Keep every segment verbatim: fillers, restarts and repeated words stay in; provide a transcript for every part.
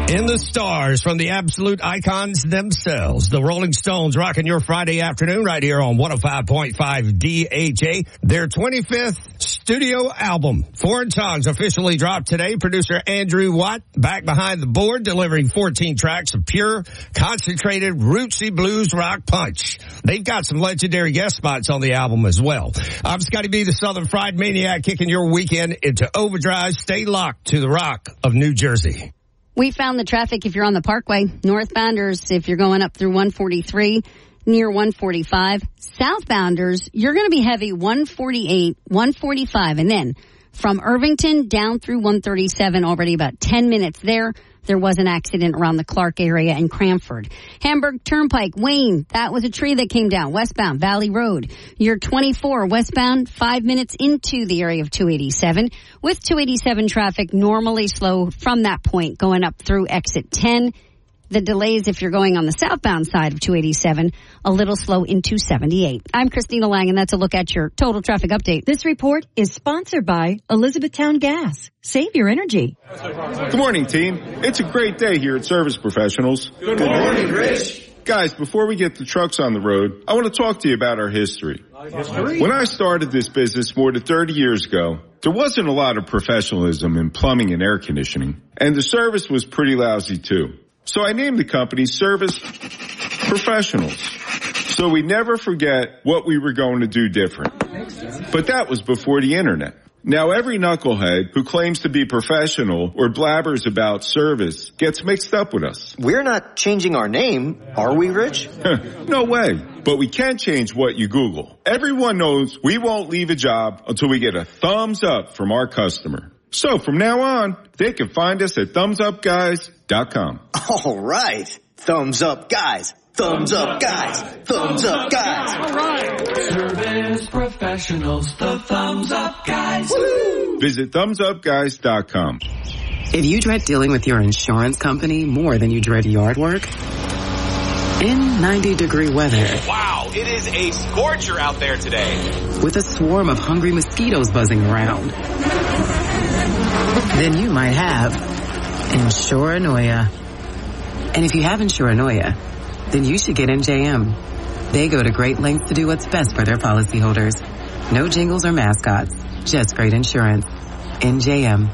In the stars from the absolute icons themselves, the Rolling Stones rocking your Friday afternoon right here on one oh five point five D H A. Their twenty-fifth studio album, Foreign Tongues, officially dropped today. Producer Andrew Watt back behind the board, delivering fourteen tracks of pure, concentrated, rootsy blues rock punch. They've got some legendary guest spots on the album as well. I'm Scotty B, the Southern Fried Maniac, kicking your weekend into overdrive. Stay locked to the rock of New Jersey. We found the traffic if you're on the Parkway. Northbounders, if you're going up through one forty-three, near one forty-five. Southbounders, you're going to be heavy one forty-eight, one forty-five. And then from Irvington down through one thirty-seven, already about ten minutes there. There was an accident around the Clark area in Cranford. Hamburg Turnpike, Wayne, that was a tree that came down. Westbound, Valley Road. You're twenty-four westbound, five minutes into the area of two eighty-seven. With two eighty-seven traffic normally slow from that point going up through exit ten. The delays, if you're going on the southbound side of two eighty-seven, a little slow into seventy-eight. I'm Christina Lang, and that's a look at your total traffic update. This report is sponsored by Elizabethtown Gas. Save your energy. Good morning, team. It's a great day here at Service Professionals. Good morning, Rich. Guys, before we get the trucks on the road, I want to talk to you about our history. History? When I started this business more than thirty years ago, there wasn't a lot of professionalism in plumbing and air conditioning, and the service was pretty lousy too. So I named the company Service Professionals, so we never forget what we were going to do different. But that was before the internet. Now every knucklehead who claims to be professional or blabbers about service gets mixed up with us. We're not changing our name, are we, Rich? No way. But we can change what you Google. Everyone knows we won't leave a job until we get a thumbs up from our customer. So from now on, they can find us at thumbs up guys dot com. All right. Thumbs up, guys. Thumbs up, guys. Thumbs up, guys. All right. Service Professionals, the Thumbs Up Guys. Woo! Visit thumbs up guys dot com. If you dread dealing with your insurance company more than you dread yard work, in ninety degree weather. Wow, it is a scorcher out there today. With a swarm of hungry mosquitoes buzzing around. Then you might have Insuranoia. And if you have Insuranoia, then you should get N J M. They go to great lengths to do what's best for their policyholders. No jingles or mascots, just great insurance. N J M.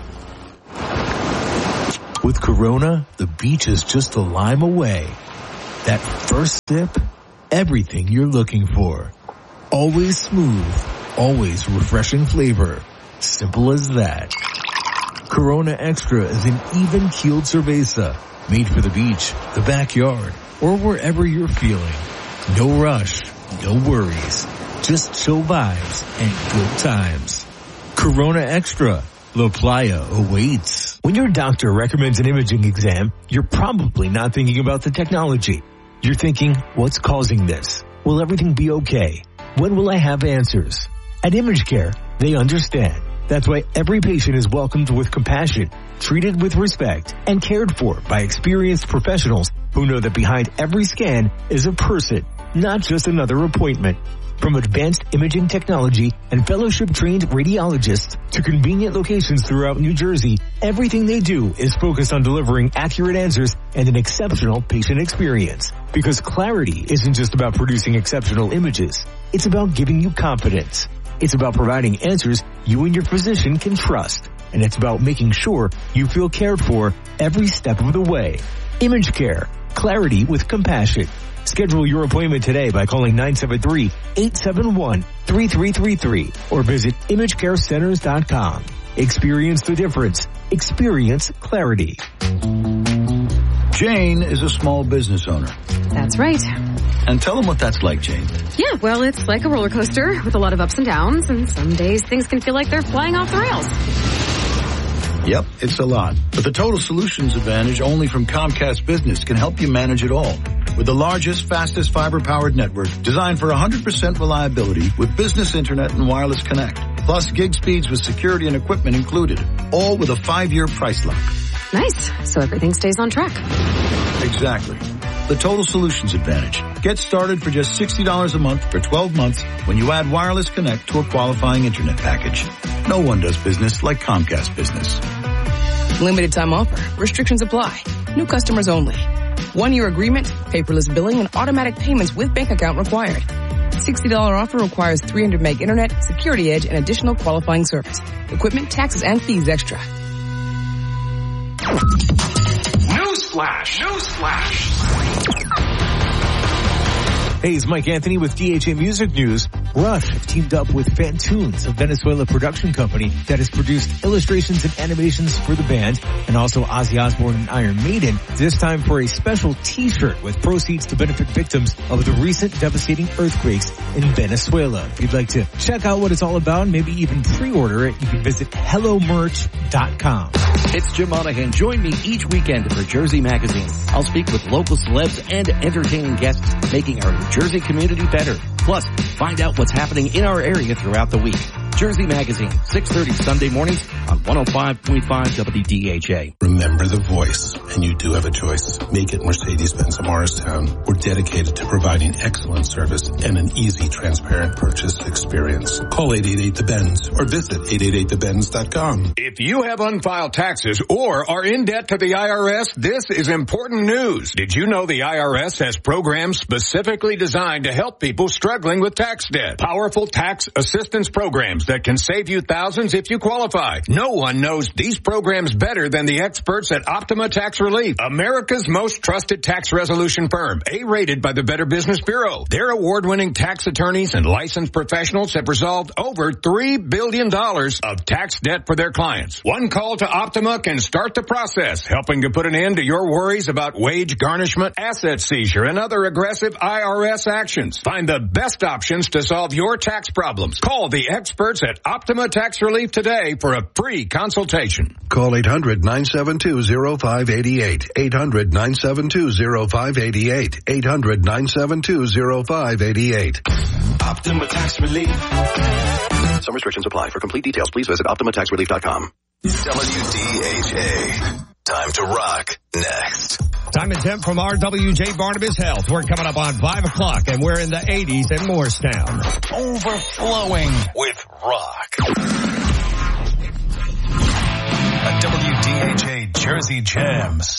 With Corona, the beach is just a lime away. That first sip, everything you're looking for. Always smooth, always refreshing flavor. Simple as that. Corona Extra is an even-keeled cerveza, made for the beach, the backyard, or wherever you're feeling. No rush, no worries, just chill vibes and good times. Corona Extra, La Playa awaits. When your doctor recommends an imaging exam, you're probably not thinking about the technology. You're thinking, what's causing this? Will everything be okay? When will I have answers? At ImageCare, they understand. That's why every patient is welcomed with compassion, treated with respect, and cared for by experienced professionals who know that behind every scan is a person, not just another appointment. From advanced imaging technology and fellowship-trained radiologists to convenient locations throughout New Jersey, everything they do is focused on delivering accurate answers and an exceptional patient experience. Because clarity isn't just about producing exceptional images. It's about giving you confidence. It's about providing answers you and your physician can trust. And it's about making sure you feel cared for every step of the way. ImageCare. Clarity with compassion. Schedule your appointment today by calling nine seven three, eight seven one, three three three three or visit image care centers dot com. Experience the difference. Experience clarity. Jane is a small business owner. That's right. And tell them what that's like, Jane. Yeah, well, it's like a roller coaster with a lot of ups and downs, and some days things can feel like they're flying off the rails. Yep, it's a lot. But the Total Solutions Advantage only from Comcast Business can help you manage it all. With the largest, fastest fiber-powered network designed for one hundred percent reliability with business internet and wireless connect. Plus gig speeds with security and equipment included. All with a five-year price lock. Nice. So everything stays on track. Exactly. The Total Solutions Advantage. Get started for just sixty dollars a month for twelve months when you add wireless connect to a qualifying internet package. No one does business like Comcast Business. Limited time offer. Restrictions apply. new customers only. One-year agreement, paperless billing, and automatic payments with bank account required. sixty dollars offer requires three hundred meg internet, security edge, and additional qualifying service. Equipment, taxes, and fees extra. Newsflash! Newsflash! Hey, it's Mike Anthony with D H A Music News. Rush have teamed up with Fantunes, a Venezuela production company that has produced illustrations and animations for the band, and also Ozzy Osbourne and Iron Maiden, this time for a special t-shirt with proceeds to benefit victims of the recent devastating earthquakes in Venezuela. If you'd like to check out what it's all about, maybe even pre-order it, you can visit hello merch dot com. It's Jim Monahan. Join me each weekend for Jersey Magazine. I'll speak with local celebs and entertaining guests, making our New Jersey community better. Plus, find out what's happening in our area throughout the week. Jersey Magazine, six thirty Sunday mornings on one oh five point five W D H A. Remember the voice, and you do have a choice. Make it Mercedes-Benz of Morristown. We're dedicated to providing excellent service and an easy, transparent purchase experience. Call eight eight eight the Benz or visit eight eight eight the benz dot com. If you have unfiled taxes or are in debt to the I R S, this is important news. Did you know the I R S has programs specifically designed to help people struggling with tax debt? Powerful tax assistance programs that can save you thousands if you qualify. No one knows these programs better than the experts at Optima Tax Relief, America's most trusted tax resolution firm, A-rated by the Better Business Bureau. Their award-winning tax attorneys and licensed professionals have resolved over three billion dollars of tax debt for their clients. One call to Optima can start the process, helping to put an end to your worries about wage garnishment, asset seizure, and other aggressive I R S actions. Find the best options to solve your tax problems. Call the experts at Optima Tax Relief today for a free consultation. Call eight hundred nine seven two oh five eight eight. eight hundred nine seven two oh five eight eight. eight hundred nine seven two oh five eight eight. Optima Tax Relief. Some restrictions apply. For complete details, please visit optima tax relief dot com. W D H A. Time to rock. Next. Time and temp from R W J Barnabas Health. We're coming up on five o'clock, and we're in the eighties in Morristown. Overflowing with rock. A W D H A Jersey Jam